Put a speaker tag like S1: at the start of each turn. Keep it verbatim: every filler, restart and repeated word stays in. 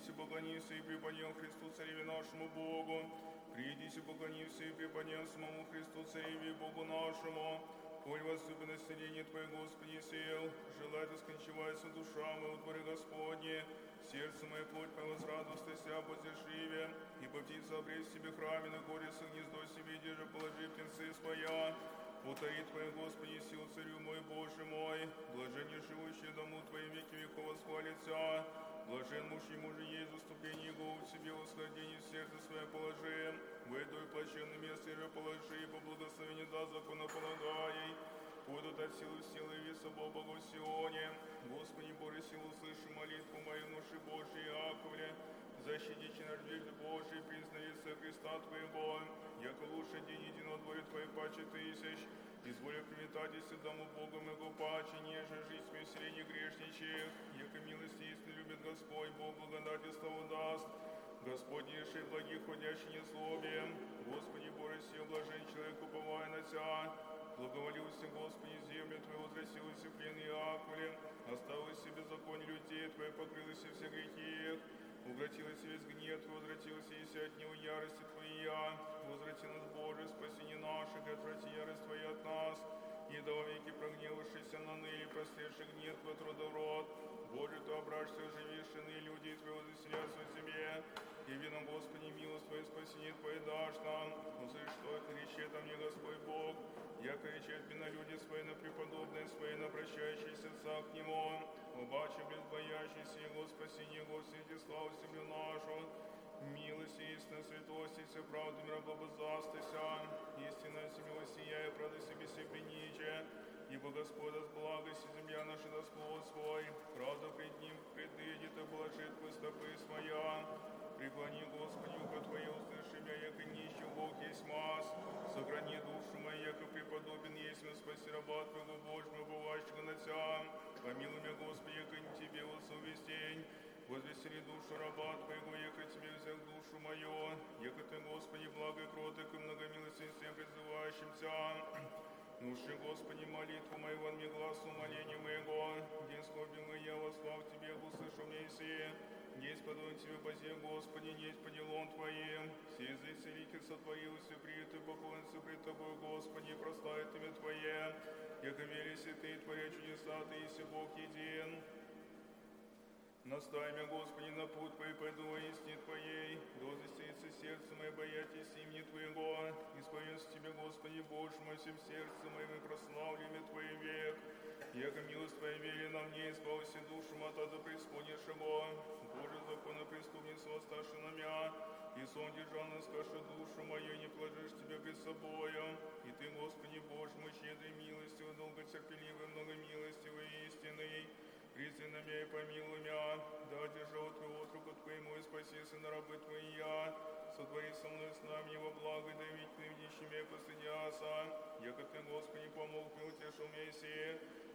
S1: Придися, поклонися и преподнем Христу Цареве нашему Богу. Придися, поклонися и преподнем самому Христу Цареве Богу нашему. Коль возлюби население Твое, Господи, сил, желай да скончивается душа моя у Дворе Господне. Сердце мое, плоть моя, возрадостися, воздерживе, ибо птица обресть себе храме, на горе со гнездо себе, где же положи птенцы своя. Утари Твое, Господи, сил Царю мой, Боже мой, блаженне живущие дому Твоим веки веков восхвалится. Блажен муж ему же есть заступление его в себе, восхождение в сердце свое положи. Войду и плачевное место же положи, по благословению да законополагай. Пойдут от силы в силы веса Бога в Сионе. Господи Боже, силу услыши молитву мою, ноши Божьей Яковле. Защитите наш век Божий, признается Христа Твоего. Яко лучше день един от дворе Твоей паче тысяч. Изволи приметайтесь дому Бога моего паче, неже жизнь в вселении грешничих. Яко милости истинно любит Господь, Бог благодати славу даст. Господи, еши благих, ходящий несловием. Господи Боже, сил блажен человек, уповая на Тя. Благоволился, Господи, землю Твою, возвратилась в плен Иаковле. Оставилась в беззаконие людей Твоих, покрылась все грехи их. Укротилась весь гнев Твой, возвратился и от него ярости Твоя. Возврати нас, Боже, спасение наших, и отврати ярость Твоя от нас. И до веки прогневавшийся на ныне, простейший гнев Твой от рода в род. Боже, Ты обращься, оживишь иные люди Твоего заселятся в земле. И вином, Господи, милость Твоя, спасение Твое дашь нам. Услышь, что кричит о мне Господь Бог. Я кричат меня люди свои на преподобные свои, на обращающиеся сердца к Нему. Обаче безбоящийся Его спасение, Господи, славу землю нашу. Милость истинная, святость и все правду мира благозастыся. Истинная милость сияя, правда себе себе ниче. Ибо Господь даст благость, и земля наша даст плод свой. Правда пред Ним предыдет, и блажит Твои стопы своя. Преклони, Господи, ухо Твое, услыши меня, яко нищий Бог есть мас. Сохрани душу мою, яко преподобен есть, спаси раба Твоего, Божьего, бывающего на Тя. Помилуй меня, Господи, яко не Тебе усовестень. Возвесели душу раба Твоего, яко Тебе взял душу мою. Яко Ты, Господи, благо и кроток, и многомилостен всем призывающим Тя. Нуши, Господи, молитву мою, вон мне глаз умоления моего. День скорби я восслав Тебе, услышу мне сие. Есть подобен Тебе позе, Господи, есть по делам Твоим. Все языцы великих сотворился, приют и поклонится пред Тобою, Господи, прославит Имя Твое. Яко верися Ты, Творя чудеса, Ты есть Бог един. Наставь меня, Господи, на путь Твой, пойду во истине Твоей. Да возвестится сердце мое, боятись имени Твоего. Исповедуюсь Тебе, Господи, Боже мой, всем сердцем моим и прославлю имя Твое век. Яко милость Твоя велена мне, избавься душу мота до преисподнейшего. Боже, законно преступницу оставши на меня, и сон державно скажи душу мою, не положишь Тебя пред собою. И Ты, Господи, Боже мой, щедрый милостивый, долготерпеливый, многомилостивый и истинный. Призри на меня и помилуй меня, да одержал Твоего от руку Твоему и спаси сына рабы Твоя. Сотвори со мной с нами его благо, да ведь Ты видящий меня последняса. Яко Ты, Господи, помог, Ты утешил меня сие.